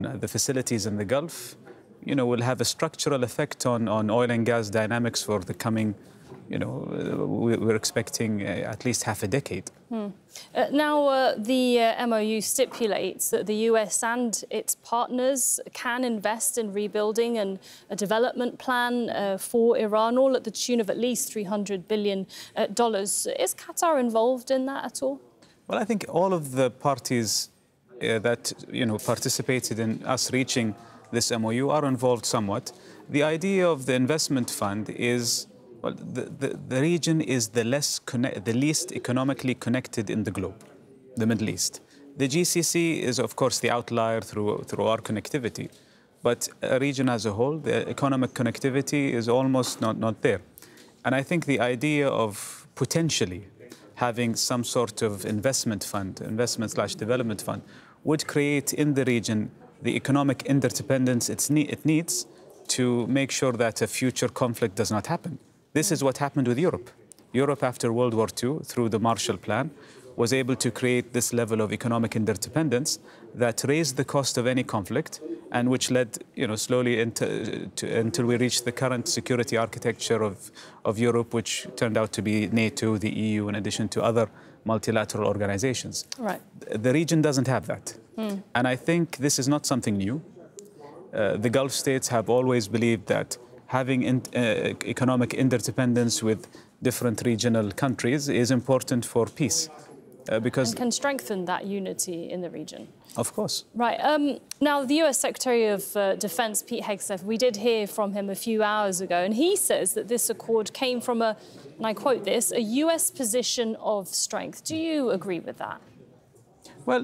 the facilities in the Gulf, will have a structural effect on oil and gas dynamics for the coming, we're expecting at least half a decade. Now, the MOU stipulates that the US and its partners can invest in rebuilding and a development plan for Iran, all at the tune of at least $300 billion. Is Qatar involved in that at all? Well, I think all of the parties that participated in us reaching this MOU are involved somewhat. The idea of the investment fund is, well, the region is the least economically connected in the globe, the Middle East. The GCC is, of course, the outlier through our connectivity, but a region as a whole, the economic connectivity is almost not there. And I think the idea of potentially having some sort of investment /development fund would create in the region the economic interdependence it needs to make sure that a future conflict does not happen. This is what happened with Europe. Europe, after World War II, through the Marshall Plan, was able to create this level of economic interdependence that raised the cost of any conflict and which led, slowly until we reached the current security architecture of Europe, which turned out to be NATO, the EU, in addition to other multilateral organizations. Right. The region doesn't have that. And I think this is not something new. The Gulf states have always believed that having economic interdependence with different regional countries is important for peace. Because and can strengthen that unity in the region. Of course. Right. Now, the US Secretary of Defense, Pete Hegseth, we did hear from him a few hours ago, and he says that this accord came from and I quote this, a US position of strength. Do you agree with that? Well,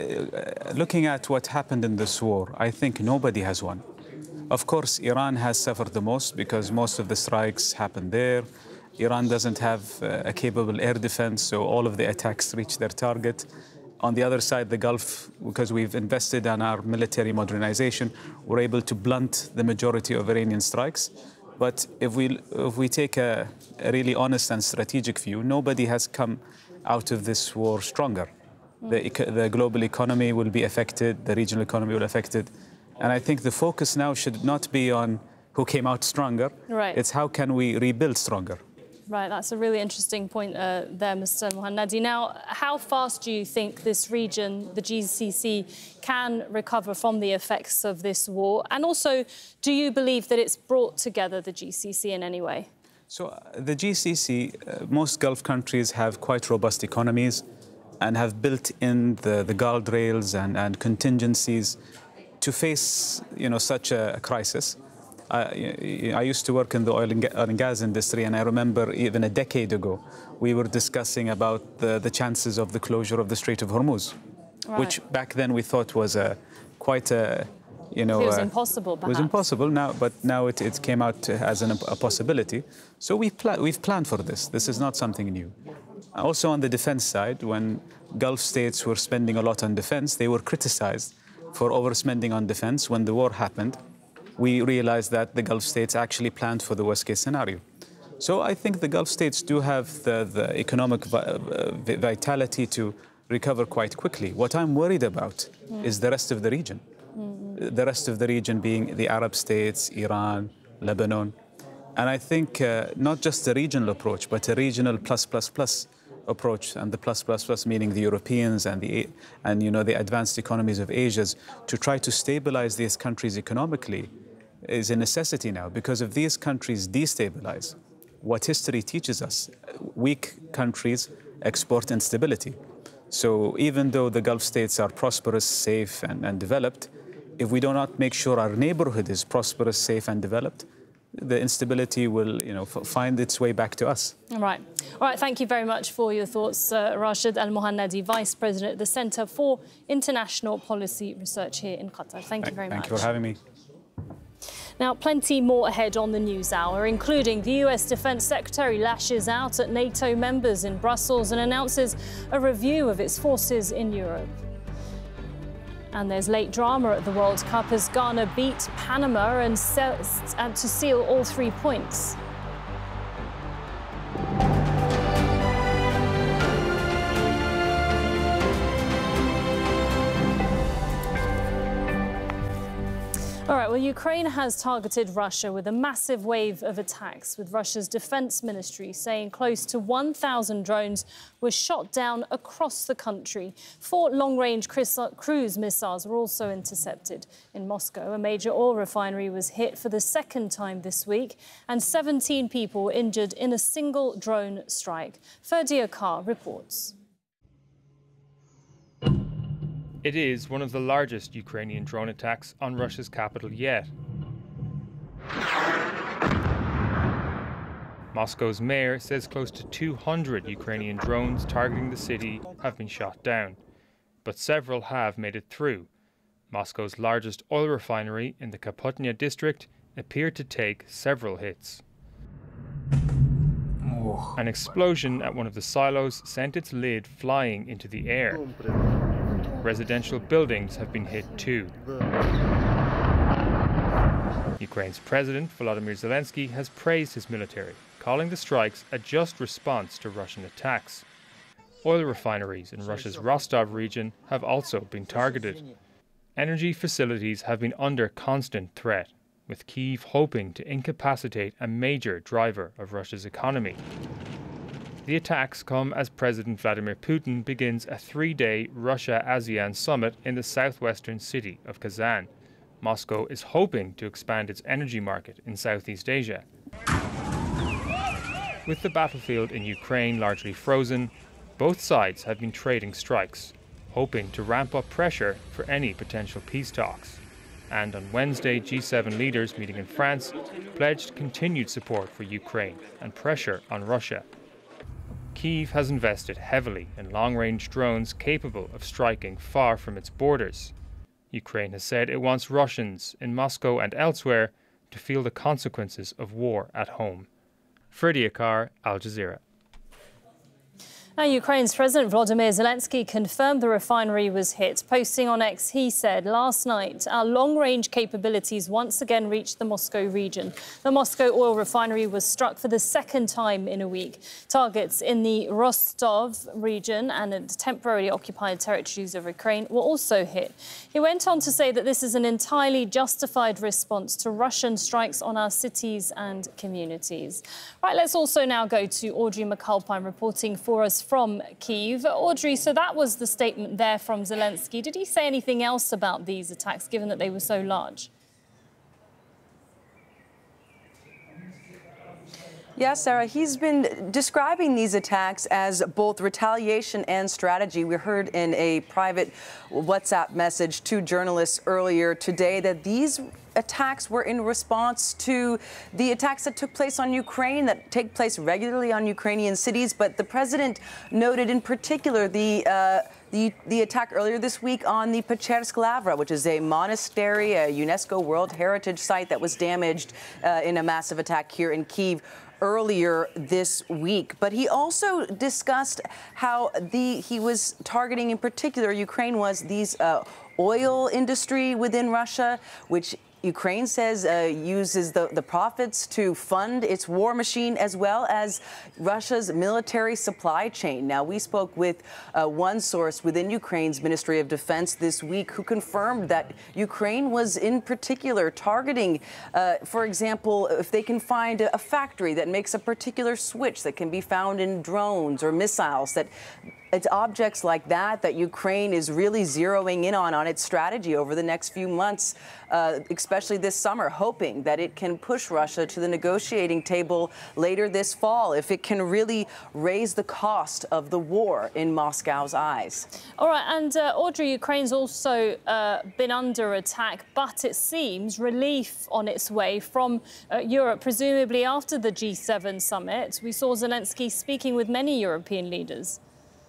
looking at what happened in this war, I think nobody has won. Of course, Iran has suffered the most because most of the strikes happened there. Iran doesn't have a capable air defense, so all of the attacks reach their target. On the other side, the Gulf, because we've invested in our military modernization, we're able to blunt the majority of Iranian strikes. But if we take a really honest and strategic view, nobody has come out of this war stronger. The global economy will be affected, the regional economy will be affected. And I think the focus now should not be on who came out stronger. Right. It's how can we rebuild stronger. Right, that's a really interesting point there, Mr. Mohannadi. Now, how fast do you think this region, the GCC, can recover from the effects of this war? And also, do you believe that it's brought together the GCC in any way? So the GCC, most Gulf countries have quite robust economies and have built in the guardrails and contingencies to face, such a crisis. I used to work in the oil and gas industry, and I remember even a decade ago, we were discussing about the chances of the closure of the Strait of Hormuz, right, which back then we thought was quite a, it was impossible, perhaps. It was impossible now, but now it came out as a possibility. So we've planned for this. This is not something new. Also on the defense side, when Gulf states were spending a lot on defense, they were criticized for overspending on defense. When the war happened, we realized that the Gulf states actually planned for the worst-case scenario. So I think the Gulf states do have the economic vitality to recover quite quickly. What I'm worried about is the rest of the region. The rest of the region being the Arab states, Iran, Lebanon. And I think not just a regional approach, but a regional plus approach, and the plus meaning the Europeans and the advanced economies of Asia, to try to stabilize these countries economically is a necessity now, because if these countries destabilize, what history teaches us, weak countries export instability. So even though the Gulf states are prosperous, safe and developed, if we do not make sure our neighborhood is prosperous, safe and developed, the instability will, find its way back to us. All right. Thank you very much for your thoughts, Rashid Al Mohannadi, Vice President at the Centre for International Policy Research here in Qatar. Thank you very much. Thank you for having me. Now, plenty more ahead on the News Hour, including the US Defence Secretary lashes out at NATO members in Brussels and announces a review of its forces in Europe. And there's late drama at the World Cup as Ghana beat Panama and to seal all 3 points. All right, well, Ukraine has targeted Russia with a massive wave of attacks, with Russia's defense ministry saying close to 1,000 drones were shot down across the country. 4 long-range cruise missiles were also intercepted. In Moscow, a major oil refinery was hit for the second time this week, and 17 people were injured in a single drone strike. Ferdy Akar reports. It is one of the largest Ukrainian drone attacks on Russia's capital yet. Moscow's mayor says close to 200 Ukrainian drones targeting the city have been shot down, but several have made it through. Moscow's largest oil refinery in the Kapotnya district appeared to take several hits. An explosion at one of the silos sent its lid flying into the air. Residential buildings have been hit too. Ukraine's President Volodymyr Zelensky has praised his military, calling the strikes a just response to Russian attacks. Oil refineries in Russia's Rostov region have also been targeted. Energy facilities have been under constant threat, with Kyiv hoping to incapacitate a major driver of Russia's economy. The attacks come as President Vladimir Putin begins a 3-day Russia-ASEAN summit in the southwestern city of Kazan. Moscow is hoping to expand its energy market in Southeast Asia. With the battlefield in Ukraine largely frozen, both sides have been trading strikes, hoping to ramp up pressure for any potential peace talks. And on Wednesday, G7 leaders meeting in France pledged continued support for Ukraine and pressure on Russia. Kyiv has invested heavily in long-range drones capable of striking far from its borders. Ukraine has said it wants Russians in Moscow and elsewhere to feel the consequences of war at home. Ferdy Akar, Al Jazeera. Now, Ukraine's President Volodymyr Zelensky confirmed the refinery was hit. Posting on X, he said, "Last night, our long-range capabilities once again reached the Moscow region. The Moscow oil refinery was struck for the second time in a week. Targets in the Rostov region and in temporarily occupied territories of Ukraine were also hit." He went on to say that this is an entirely justified response to Russian strikes on our cities and communities. Right, let's also now go to Audrey McAlpine reporting for us from Kyiv. Audrey, so that was the statement there from Zelensky. Did he say anything else about these attacks, given that they were so large? Yes, Sarah, he's been describing these attacks as both retaliation and strategy. We heard in a private WhatsApp message to journalists earlier today that these attacks were in response to the attacks that took place on Ukraine, that take place regularly on Ukrainian cities. But the president noted in particular the attack earlier this week on the Pechersk Lavra, which is a monastery, a UNESCO World Heritage Site that was damaged in a massive attack here in Kyiv earlier this week. But he also discussed how he was targeting in particular, Ukraine was these oil industry within Russia, which Ukraine says uses the profits to fund its war machine as well as Russia's military supply chain. Now, we spoke with one source within Ukraine's Ministry of Defense this week who confirmed that Ukraine was in particular targeting, for example, if they can find a factory that makes a particular switch that can be found in drones or missiles, that it's objects like that Ukraine is really zeroing in on its strategy over the next few months, especially this summer, hoping that it can push Russia to the negotiating table later this fall if it can really raise the cost of the war in Moscow's eyes. All right, and Audrey, Ukraine's also been under attack, but it seems relief on its way from Europe, presumably after the G7 summit. We saw Zelensky speaking with many European leaders.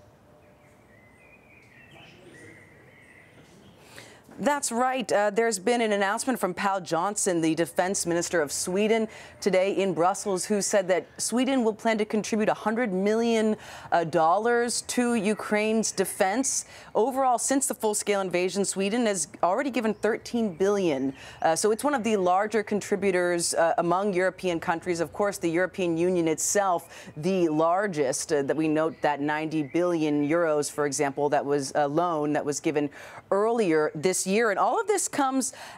That's right. There's been an announcement from Pål Jonson, the defense minister of Sweden, today in Brussels, who said that Sweden will plan to contribute $100 million to Ukraine's defense. Overall, since the full-scale invasion, Sweden has already given $13 billion. So it's one of the larger contributors among European countries. Of course, the European Union itself, the largest, that we note that 90 billion euros, for example, that was a loan that was given earlier this year. And all of this comes